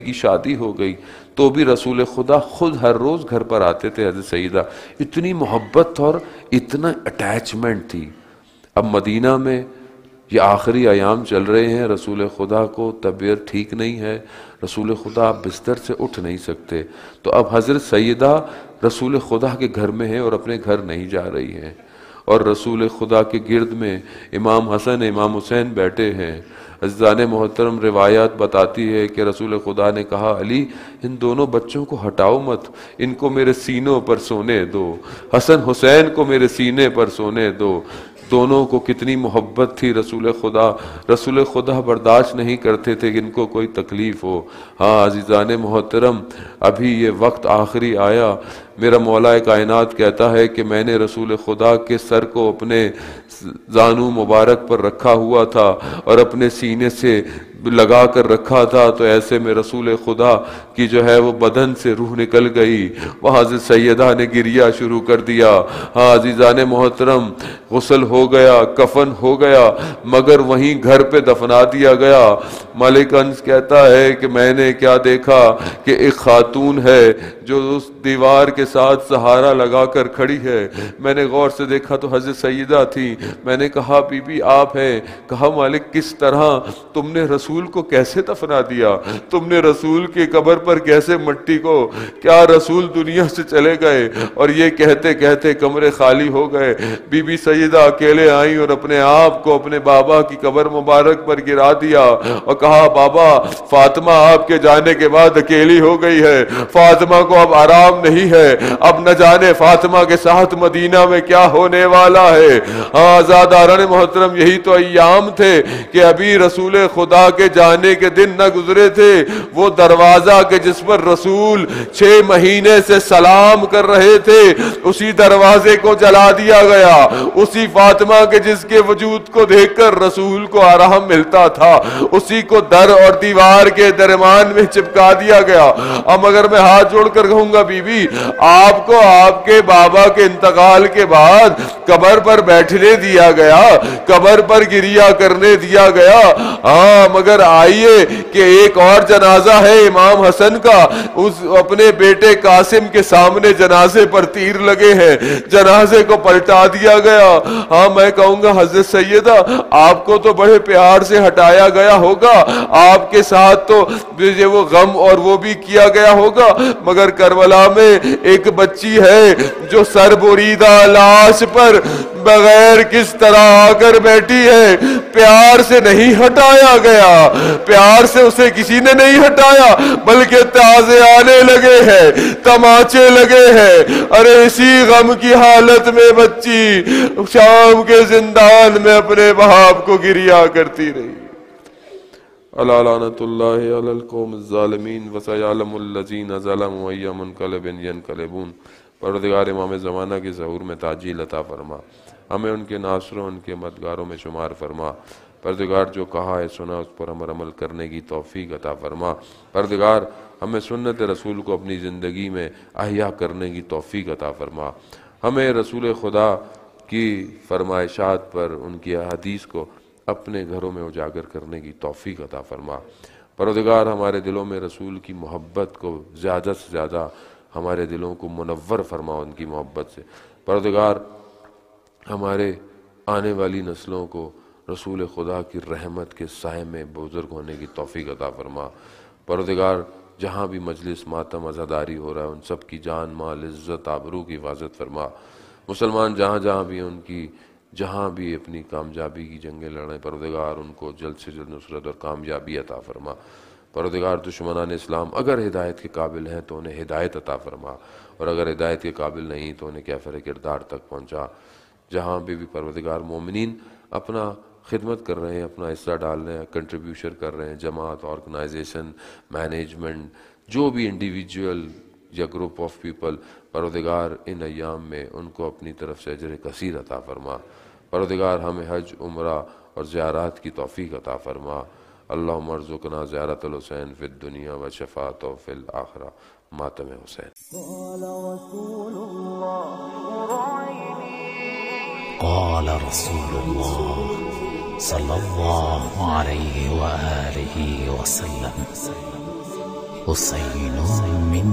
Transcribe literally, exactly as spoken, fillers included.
کی شادی ہو گئی تو بھی رسول خدا خود ہر روز گھر پر آتے تھے حضرت سیدہ. اتنی محبت اور اتنا اٹیچمنٹ تھی. اب مدینہ میں یہ آخری ایام چل رہے ہیں، رسول خدا کو طبیعت ٹھیک نہیں ہے، رسول خدا آپ بستر سے اٹھ نہیں سکتے، تو اب حضرت سیدہ رسول خدا کے گھر میں ہیں اور اپنے گھر نہیں جا رہی ہیں، اور رسول خدا کے گرد میں امام حسن امام حسین بیٹھے ہیں. عزیزان محترم، روایات بتاتی ہے کہ رسول خدا نے کہا علی ان دونوں بچوں کو ہٹاؤ مت، ان کو میرے سینوں پر سونے دو، حسن حسین کو میرے سینے پر سونے دو. دونوں کو کتنی محبت تھی رسول خدا. رسول خدا برداشت نہیں کرتے تھے کہ ان کو کوئی تکلیف ہو. ہاں عزیزان محترم، ابھی یہ وقت آخری آیا. میرا مولا کائنات کہتا ہے کہ میں نے رسول خدا کے سر کو اپنے زانو مبارک پر رکھا ہوا تھا اور اپنے سینے سے لگا کر رکھا تھا، تو ایسے میں رسول خدا کی جو ہے وہ بدن سے روح نکل گئی. وہاں سے سیدہ نے گریہ شروع کر دیا. ہاں عزیزان محترم، غسل ہو گیا، کفن ہو گیا، مگر وہیں گھر پہ دفنا دیا گیا. مالک انس کہتا ہے کہ میں نے کیا دیکھا کہ ایک خاتون ہے جو اس دیوار کے ساتھ سہارا لگا کر کھڑی ہے. میں نے غور سے دیکھا تو حضرت سیدہ تھی. میں نے کہا بی بی آپ ہیں؟ کہا مالک کس طرح؟ تم نے رسول کو کیسے دفنا دیا؟ تم نے رسول کی قبر پر کیسے مٹی کو؟ کیا رسول دنیا سے چلے گئے؟ اور یہ کہتے کہتے کمرے خالی ہو گئے. بی بی سیدہ اکیلے آئیں اور اپنے آپ کو اپنے بابا کی قبر مبارک پر گرا دیا اور کہا بابا فاطمہ آپ کے جانے کے بعد اکیلی ہو گئی ہے، فاطمہ کو اب آرام نہیں ہے، اب نہ جانے فاطمہ کے ساتھ مدینہ میں کیا ہونے والا ہے. ہاں آزاداران محترم، یہی تو ایام تھے کہ ابھی رسول خدا کے جانے کے دن نہ گزرے تھے. وہ دروازہ کہ جس پر رسول چھ مہینے سے سلام کر رہے تھے، اسی دروازے کو جلا دیا گیا. اسی فاطمہ کے جس کے وجود کو دیکھ کر رسول کو آرام ملتا تھا، اسی کو در اور دیوار کے درمیان میں چپکا دیا گیا. اب اگر میں ہاتھ جوڑ کر کہوں گا بی بی آپ کو آپ کے بابا کے انتقال کے بعد قبر پر بیٹھنے دیا گیا، قبر پر گریہ کرنے دیا گیا، ہاں مگر آئیے کہ ایک اور جنازہ ہے امام حسن کا، اس اپنے بیٹے قاسم کے سامنے جنازے پر تیر لگے ہیں، جنازے کو پلٹا دیا گیا. ہاں میں کہوں گا حضرت سیدہ آپ کو تو بڑے پیار سے ہٹایا گیا ہوگا، آپ کے ساتھ تو وہ غم اور وہ بھی کیا گیا ہوگا، مگر کربلا میں ایک بچی ہے جو سر بریدہ لاش پر بغیر کس طرح آ کر بیٹھی ہے. پیار سے نہیں ہٹایا گیا، پیار سے اسے کسی نے نہیں ہٹایا، بلکہ تازے آنے لگے ہیں، تماچے لگے ہیں. ارے اسی غم کی حالت میں بچی شام کے زندان میں اپنے باپ کو گریہ کرتی رہی. الا لعنت اللہ علی القوم الظالمین وسیعلم الذین ظلموا ای منقلب ینقلبون. پروردگار امام زمانہ کے ظہور میں تعجیل عطا فرما، ہمیں ان کے ناصروں ان کے مددگاروں میں شمار فرما. پروردگار جو کہا ہے سنا اس پر ہم عمل کرنے کی توفیق عطا فرما. پروردگار ہمیں سنت رسول کو اپنی زندگی میں احیا کرنے کی توفیق عطا فرما. ہمیں رسول خدا کی فرمائشات پر ان کی حدیث کو اپنے گھروں میں اجاگر کرنے کی توفیق عطا فرما. پروردگار ہمارے دلوں میں رسول کی محبت کو زیادہ سے زیادہ ہمارے دلوں کو منور فرما ان کی محبت سے. پروردگار ہمارے آنے والی نسلوں کو رسول خدا کی رحمت کے سائے میں بزرگ ہونے کی توفیق عطا فرما. پروردگار جہاں بھی مجلس ماتم عزاداری ہو رہا ہے ان سب کی جان مال عزت آبرو کی حفاظت فرما. مسلمان جہاں جہاں بھی ان کی جہاں بھی اپنی کامیابی کی جنگیں لڑیں، پروردگار ان کو جلد سے جلد نصرت اور کامیابی عطا فرما. پروردگار دشمنان اسلام اگر ہدایت کے قابل ہیں تو انہیں ہدایت عطا فرما، اور اگر ہدایت کے قابل نہیں تو انہیں کیفر کردار تک پہنچا. جہاں بھی بھی پروردگار مومنین اپنا خدمت کر رہے ہیں، اپنا حصہ ڈال رہے ہیں، کنٹریبیوشن کر رہے ہیں، جماعت، آرگنائزیشن، مینجمنٹ، جو بھی انڈیویجول یا گروپ آف پیپل، پروردگار ان ایام میں ان کو اپنی طرف سے اجر کثیر عطا فرما. پروردگار ہمیں حج، عمرہ اور زیارات کی توفیق عطا فرما. اللہم ارزقنا زیارت الحسین فی الدنیا و شفاعتہ فی الآخرہ. ماتم حسین. قال رسول اللہ صلی اللہ علیہ وآلہ وسلم حسین من